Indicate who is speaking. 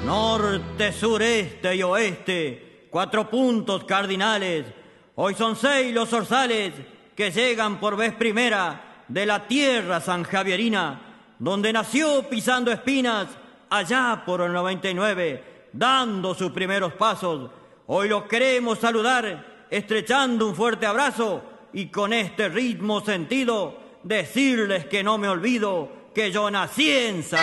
Speaker 1: Norte, sureste y oeste, 4 puntos cardinales. Hoy son 6 los orzales que llegan por vez primera de la tierra sanjavierina, donde nació pisando espinas allá por el 99, dando sus primeros pasos. Hoy los queremos saludar, estrechando un fuerte abrazo y con este ritmo sentido decirles que no me olvido que yo nací en San